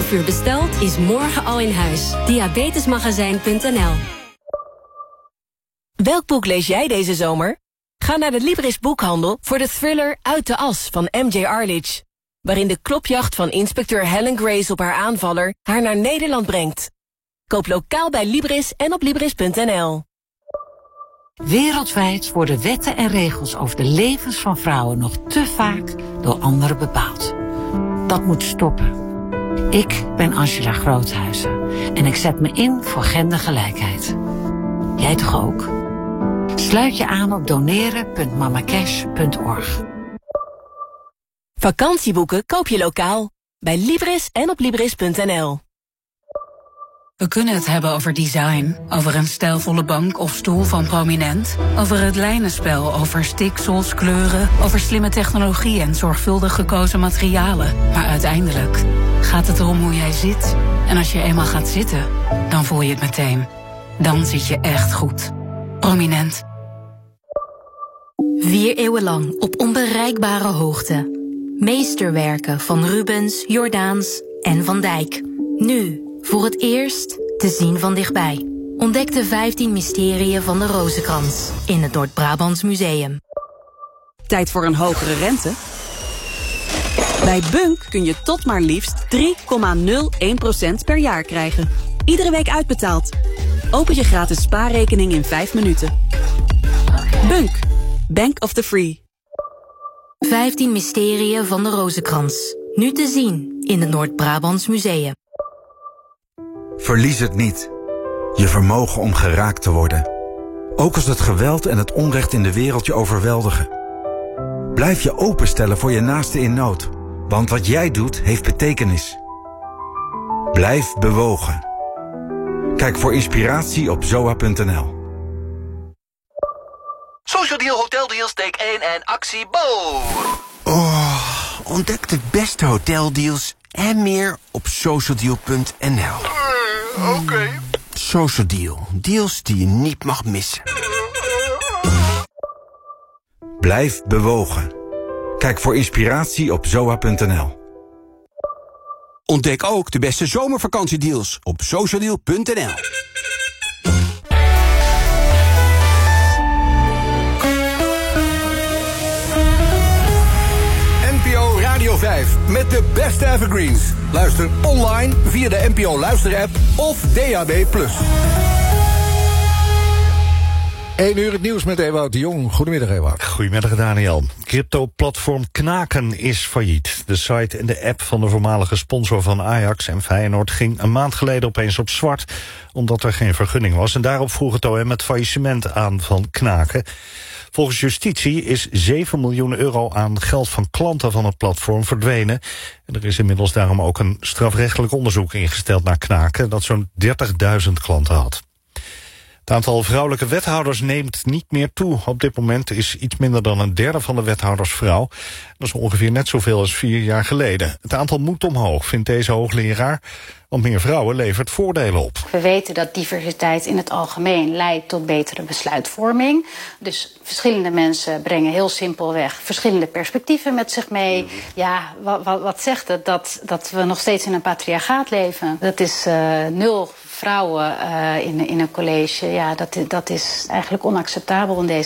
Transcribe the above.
uur besteld, is morgen al in huis. Diabetesmagazijn.nl. Welk boek lees jij deze zomer? Ga naar de Libris boekhandel voor de thriller Uit de As van M.J. Arledge, waarin de klopjacht van inspecteur Helen Grace op haar aanvaller haar naar Nederland brengt. Koop lokaal bij Libris en op Libris.nl. Wereldwijd worden wetten en regels over de levens van vrouwen nog te vaak door anderen bepaald. Dat moet stoppen. Ik ben Angela Groothuizen en ik zet me in voor gendergelijkheid. Jij toch ook? Sluit je aan op doneren.mamacash.org. Vakantieboeken koop je lokaal bij Libris en op Libris.nl. We kunnen het hebben over design, over een stijlvolle bank of stoel van Prominent, over het lijnenspel, over stiksels, kleuren, over slimme technologie en zorgvuldig gekozen materialen. Maar uiteindelijk gaat het erom hoe jij zit. En als je eenmaal gaat zitten, dan voel je het meteen. Dan zit je echt goed. Prominent. 4 eeuwen lang op onbereikbare hoogte. Meesterwerken van Rubens, Jordaens en Van Dijk. Nu, voor het eerst, te zien van dichtbij. Ontdek de 15 mysterieën van de Rozenkrans in het Noord-Brabants Museum. Tijd voor een hogere rente? Bij Bunk kun je tot maar liefst 3,01% per jaar krijgen. Iedere week uitbetaald. Open je gratis spaarrekening in 5 minuten. Bunk, Bank of the Free. 15 mysterieën van de Rozenkrans. Nu te zien in het Noord-Brabants Museum. Verlies het niet. Je vermogen om geraakt te worden. Ook als het geweld en het onrecht in de wereld je overweldigen. Blijf je openstellen voor je naaste in nood. Want wat jij doet, heeft betekenis. Blijf bewogen. Kijk voor inspiratie op zoa.nl. Social Deal, Hotel Deals, take 1 en actie Bo! Ontdek de beste hoteldeals en meer op socialdeal.nl. Oké. Social Deal. Deals die je niet mag missen. Blijf bewogen. Kijk voor inspiratie op zoa.nl. Ontdek ook de beste zomervakantiedeals op socialdeal.nl. NPO Radio 5 met de beste evergreens. Luister online via de NPO Luister-app of DAB+. 1 uur het nieuws met Ewout de Jong. Goedemiddag, Ewout. Goedemiddag, Daniel. Crypto-platform Knaken is failliet. De site en de app van de voormalige sponsor van Ajax en Feyenoord ging een maand geleden opeens op zwart, omdat er geen vergunning was. En daarop vroeg het OM het faillissement aan van Knaken. Volgens justitie is 7 miljoen euro aan geld van klanten van het platform verdwenen. En er is inmiddels daarom ook een strafrechtelijk onderzoek ingesteld naar Knaken, dat zo'n 30.000 klanten had. Het aantal vrouwelijke wethouders neemt niet meer toe. Op dit moment is iets minder dan een derde van de wethouders vrouw. Dat is ongeveer net zoveel als 4 jaar geleden. Het aantal moet omhoog, vindt deze hoogleraar, want meer vrouwen levert voordelen op. We weten dat diversiteit in het algemeen leidt tot betere besluitvorming. Dus verschillende mensen brengen heel simpelweg verschillende perspectieven met zich mee. Ja, wat zegt het? Dat we nog steeds in een patriarchaat leven. Dat is 0 vrouwen in een college. Ja, dat is eigenlijk onacceptabel in deze